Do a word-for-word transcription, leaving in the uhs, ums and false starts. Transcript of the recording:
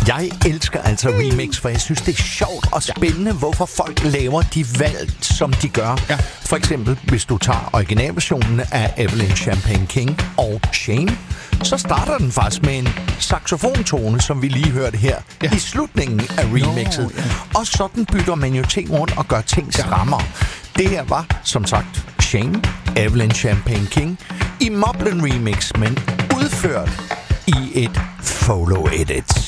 Jeg elsker altså remix, for jeg synes, det er sjovt og spændende, hvorfor folk laver de valg, som de gør. Ja. For eksempel, hvis du tager originalversionen af Evelyn Champagne King og Shane, så starter den faktisk med en saxofontone, som vi lige hørte her, ja. i slutningen af remixet. No, yeah. Og sådan bytter man jo ting rundt og gør ting strammere. Ja. Det her var, som sagt, Shane, Evelyn Champagne King, i Moblin remix, men udført i et follow edit.